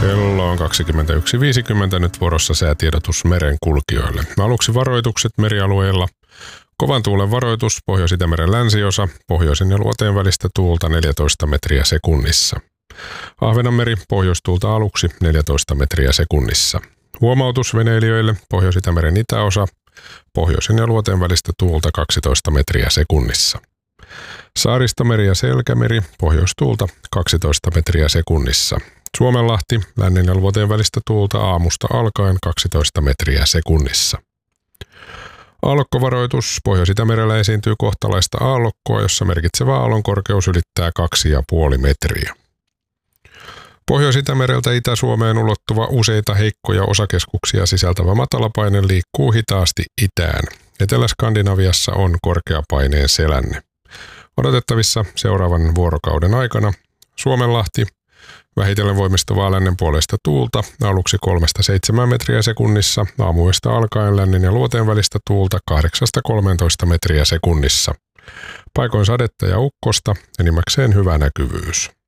Kello on 21.50, nyt vuorossa säätiedotus merenkulkijoille. Aluksi varoitukset merialueilla. Kovan tuulen varoitus, Pohjois-Itämeren länsiosa, pohjoisen ja luoteen välistä tuulta 14 metriä sekunnissa. Ahvenanmeri, pohjoistuulta aluksi 14 metriä sekunnissa. Huomautus veneilijöille, Pohjois-Itämeren itäosa, pohjoisen ja luoteen välistä tuulta 12 metriä sekunnissa. Saaristomeri ja Selkämeri, pohjoistuulta 12 metriä sekunnissa. Suomenlahti, lännen ja luoteen välistä tuulta aamusta alkaen 12 metriä sekunnissa. Aallokkovaroitus, Pohjois-Itämerellä esiintyy kohtalaista aallokkoa, jossa merkitsevä aallon korkeus ylittää 2,5 metriä. Pohjois-Itämereltä Itä-Suomeen ulottuva useita heikkoja osakeskuksia sisältävä matalapaine liikkuu hitaasti itään. Etelä-Skandinaviassa on korkeapaineen selänne. Odotettavissa seuraavan vuorokauden aikana Suomenlahti, vähitellen voimistuvaa lännen puoleista tuulta, aluksi 3-7 metriä sekunnissa, aamuyöstä alkaen lännen ja luoteen välistä tuulta 8-13 metriä sekunnissa. Paikoin sadetta ja ukkosta, enimmäkseen hyvä näkyvyys.